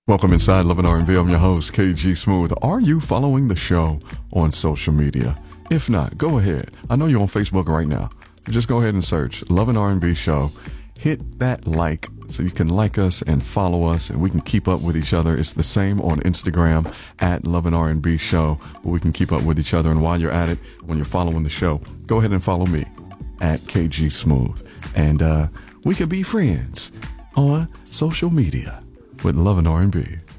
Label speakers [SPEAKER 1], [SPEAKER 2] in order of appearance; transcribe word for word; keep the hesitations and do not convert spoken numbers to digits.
[SPEAKER 1] Welcome inside Love and R and B. I'm your host, K G Smooth. Are you following the show on social media? If not, go ahead. I know you're on Facebook right now. So just go ahead and search Love and R and B Show. Hit that like so you can like us and follow us and we can keep up with each other. It's the same on Instagram at Love and R and B Show, where we can keep up with each other. And while you're at it, when you're following the show, go ahead and follow me at K G Smooth. And uh, we can be friends on social media with Love and R and B.